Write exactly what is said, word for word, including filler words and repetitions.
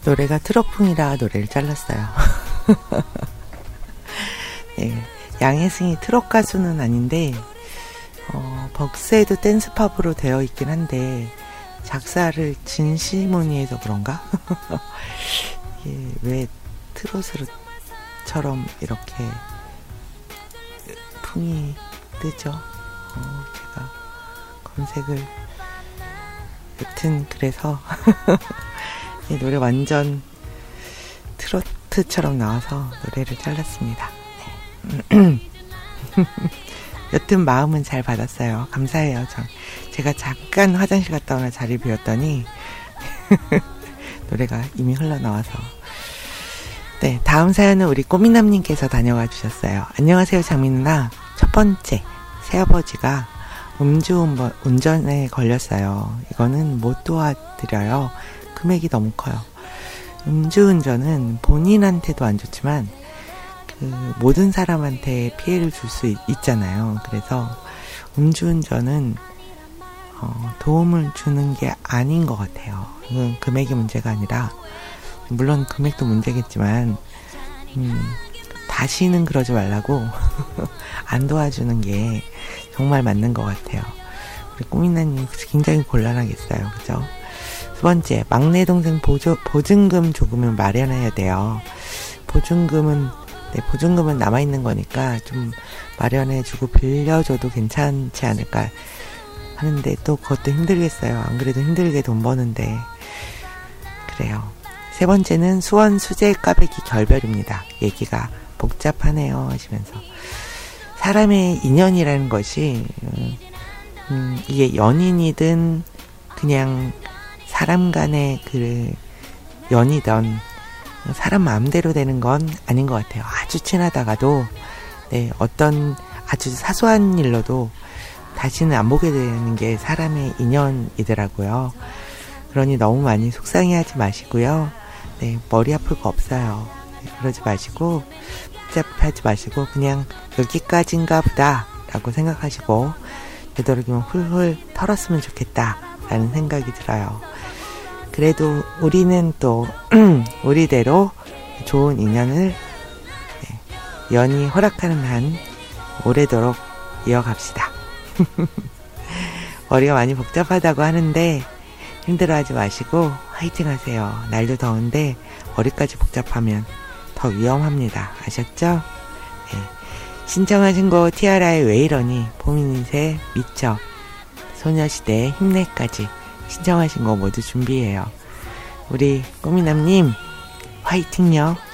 노래가 트로풍이라 노래를 잘랐어요. 네, 양혜승이 트롯 가수는 아닌데 어, 벅스에도 댄스팝으로 되어 있긴 한데 작사를 진시모니해서 그런가? 이게 왜 트롯으로처럼 이렇게 풍이 뜨죠? 어, 제가 검색을 여튼 그래서 이 노래 완전 트로트처럼 나와서 노래를 잘랐습니다. 네. 여튼 마음은 잘 받았어요. 감사해요. 전 제가 잠깐 화장실 갔다 오나 자리 비웠더니 노래가 이미 흘러나와서. 네, 다음 사연은 우리 꼬미남님께서 다녀와 주셨어요. 안녕하세요, 장미 누나. 첫 번째, 새아버지가 음주운전에 걸렸어요. 이거는 못 도와드려요. 금액이 너무 커요. 음주운전은 본인한테도 안 좋지만 그 모든 사람한테 피해를 줄 수 있잖아요. 그래서 음주운전은 어, 도움을 주는 게 아닌 것 같아요. 이건 금액이 문제가 아니라, 물론 금액도 문제겠지만 음, 다시는 그러지 말라고 안 도와주는 게 정말 맞는 것 같아요. 우리 꼬미나님 굉장히 곤란하겠어요. 그죠? 두 번째, 막내 동생 보조, 보증금 조금은 마련해야 돼요. 보증금은 네, 보증금은 남아있는 거니까 좀 마련해주고 빌려줘도 괜찮지 않을까 하는데 또 그것도 힘들겠어요. 안 그래도 힘들게 돈 버는데. 그래요. 세 번째는 수원 수제 꽈배기 결별입니다. 얘기가 복잡하네요 하시면서, 사람의 인연이라는 것이 음, 이게 연인이든 그냥 사람 간의 그 연이든 사람 마음대로 되는 건 아닌 것 같아요. 아주 친하다가도 네, 어떤 아주 사소한 일로도 다시는 안 보게 되는 게 사람의 인연이더라고요. 그러니 너무 많이 속상해하지 마시고요. 네, 머리 아플 거 없어요. 네, 그러지 마시고 복잡하지 마시고 그냥 여기까지인가 보다 라고 생각하시고 되도록이면 훌훌 털었으면 좋겠다 라는 생각이 들어요. 그래도 우리는 또 우리대로 좋은 인연을, 네, 연이 허락하는 한 오래도록 이어갑시다. 머리가 많이 복잡하다고 하는데 힘들어하지 마시고 화이팅 하세요. 날도 더운데 머리까지 복잡하면 더 위험합니다. 아셨죠? 네. 신청하신 거 티아라의 왜 이러니, 포미닛의 미쳐, 소녀시대의 힘내까지 신청하신 거 모두 준비해요. 우리 꼬미남님 화이팅요.